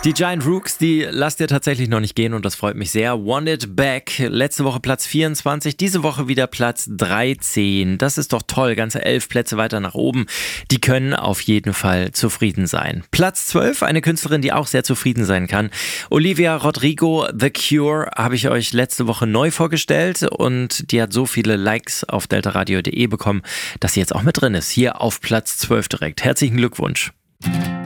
Die Giant Rooks, die lasst ihr tatsächlich noch nicht gehen und das freut mich sehr. Want It Back, letzte Woche Platz 24, diese Woche wieder Platz 13. Das ist doch toll, ganze 11 Plätze weiter nach oben. Die können auf jeden Fall zufrieden sein. Platz 12, eine Künstlerin, die auch sehr zufrieden sein kann. Olivia Rodrigo, The Cure, habe ich euch letzte Woche neu vorgestellt und die hat so viele Likes auf deltaradio.de bekommen, dass sie jetzt auch mit drin ist. Hier auf Platz 12 direkt. Herzlichen Glückwunsch.